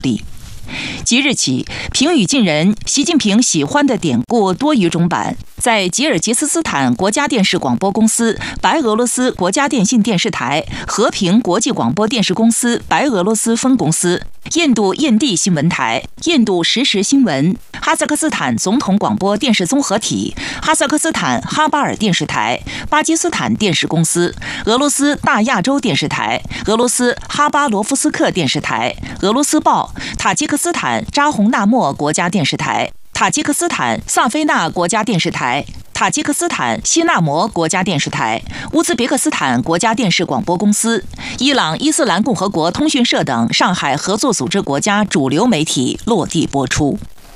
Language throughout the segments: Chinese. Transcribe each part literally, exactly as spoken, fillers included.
力。即日起，平语近人习近平喜欢的典故多语种版在吉尔吉斯斯坦国家电视广播公司、白俄罗斯国家电信电视台、和平国际广播电视公司白俄罗斯分公司、印度印地新闻台、印度实时新闻、哈萨克斯坦总统广播电视综合体、哈萨克斯坦哈巴尔电视台、巴基斯坦电视公司、俄罗斯大亚洲电视台、俄罗斯哈巴罗夫斯克电视台、俄罗斯报、塔吉克斯坦扎洪纳莫国家电视台、塔吉克斯坦萨菲纳国家电视台、塔吉克斯坦西纳摩国家电视台、乌兹别克斯坦国家电视广播公司、伊朗伊斯兰共和国通讯社等上海合作组织国家主流媒体落地播出。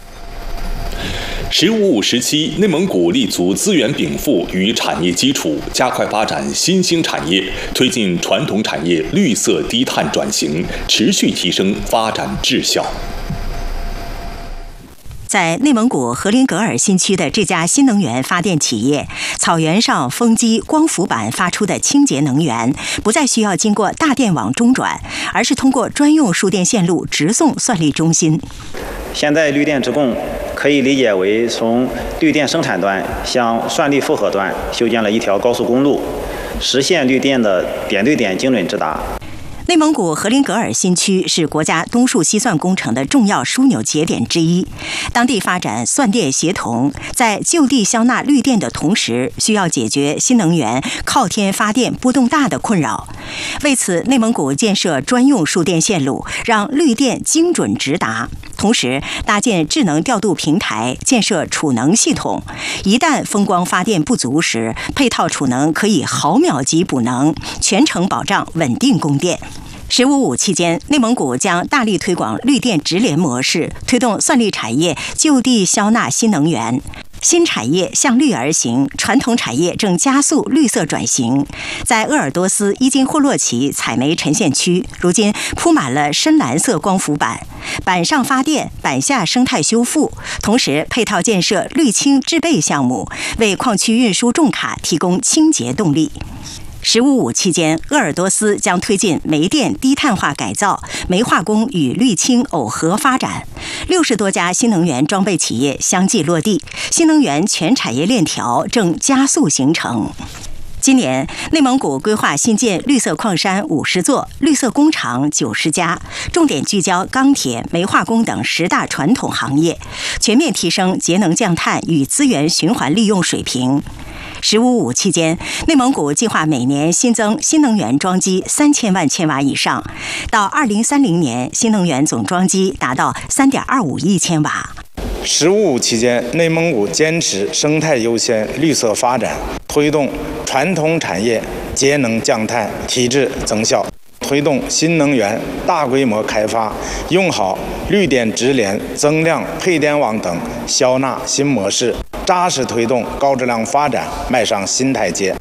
十五五时期，内蒙古立足资源禀赋与产业基础，加快发展新兴产业，推进传统产业绿色低碳转型，持续提升发展质效。 在内蒙古和林格尔新区的这家新能源发电企业，草原上风机、光伏板发出的清洁能源，不再需要经过大电网中转，而是通过专用输电线路直送算力中心。 现在绿电直供可以理解为从绿电生产端向算力负荷端修建了一条高速公路，实现绿电的点对点精准直达。 内蒙古和林格尔新区是国家东数西算工程的重要枢纽节点之一，当地发展算电协同，在就地消纳绿电的同时，需要解决新能源靠天发电波动大的困扰。为此，内蒙古建设专用输电线路，让绿电精准直达，同时搭建智能调度平台，建设储能系统。一旦风光发电不足时，配套储能可以毫秒级补能，全程保障稳定供电。十五五期间，内蒙古将大力推广绿电直联模式，推动算力产业就地消纳新能源。新产业向绿而行，传统产业正加速绿色转型。在鄂尔多斯伊金霍洛旗采煤沉县区，如今铺满了深蓝色光伏板，板上发电，板下生态修复，同时配套建设绿氢制备项目，为矿区运输重卡提供清洁动力。十五五期间，鄂尔多斯将推进煤电低碳化改造、煤化工与绿氢耦合发展，六十多家新能源装备企业相继落地，新能源全产业链条正加速形成。今年，内蒙古规划新建绿色矿山五十座、绿色工厂九十家，重点聚焦钢铁、煤化工等十大传统行业，全面提升节能降碳与资源循环利用水平。十五五期间，内蒙古计划每年新增新能源装机三千万千瓦以上，到二零三零年，新能源总装机达到三点二五亿千瓦。 十五五期间，内蒙古坚持生态优先、绿色发展，推动传统产业节能降碳、提质增效，推动新能源大规模开发，用好绿电直联、增量配电网等消纳新模式，扎实推动高质量发展迈上新台阶。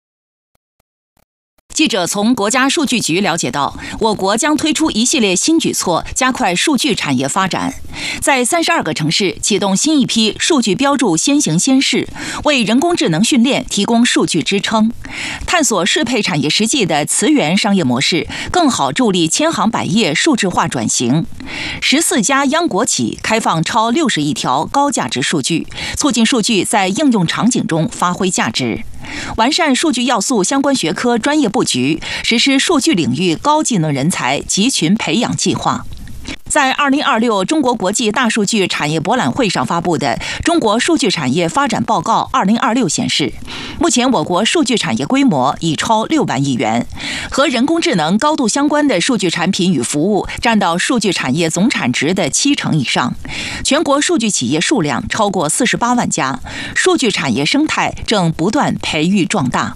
记者从国家数据局了解到，我国将推出一系列新举措，加快数据产业发展。在三十二个城市启动新一批数据标注先行先试，为人工智能训练提供数据支撑，探索适配产业实际的磁源商业模式，更好助力千行百业数字化转型。十四家央国企开放超六十亿条高价值数据，促进数据在应用场景中发挥价值。完善数据要素相关学科专业布局，实施数据领域高技能人才集群培养计划。在二零二六中国国际大数据产业博览会上发布的《中国数据产业发展报告二零二六》显示，目前我国数据产业规模已超六万亿元，和人工智能高度相关的数据产品与服务占到数据产业总产值的七成以上。全国数据企业数量超过四十八万家，数据产业生态正不断培育壮大。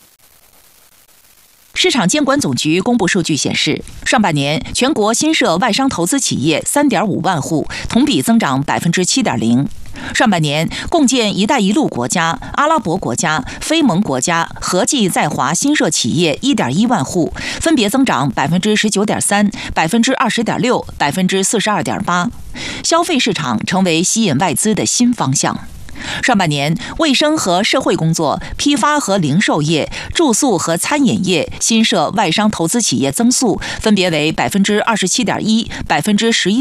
市场监管总局公布数据显示，上半年全国新设外商投资企业 三点五万户，同比增长 百分之七点零。上半年共建“一带一路”国家、阿拉伯国家、非盟国家合计在华新设企业 一点一万户，分别增长 百分之十九点三、百分之二十点六、百分之四十二点八。消费市场成为吸引外资的新方向。 上半年，卫生和社会工作、批发和零售业、住宿和餐饮业新设外商投资企业增速分别为百分之二十七点一、百分之十一。